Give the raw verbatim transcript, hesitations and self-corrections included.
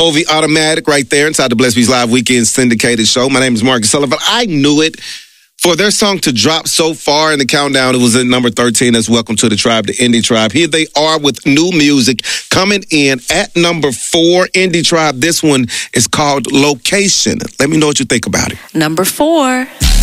O V Automatic right there inside the Blessed Beats Live Weekend syndicated show. My name is Marcus Sullivan. I knew it. For their song to drop so far in the countdown, it was at number thirteen. That's Welcome to the Tribe, the Indie Tribe. Here they are with new music coming in at number four, Indie Tribe. This one is called Location. Let me know what you think about it. Number four.